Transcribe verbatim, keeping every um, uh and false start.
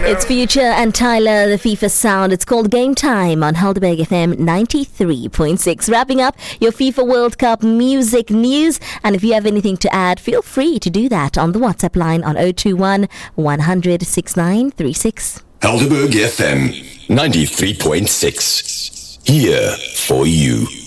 It's Future and Tyler, the FIFA sound. It's called Game Time on Helderberg F M ninety-three point six. Wrapping up your FIFA World Cup music news. And if you have anything to add, feel free to do that on the WhatsApp line on zero two one, one hundred, sixty-nine thirty-six. Helderberg F M ninety-three point six. Here for you.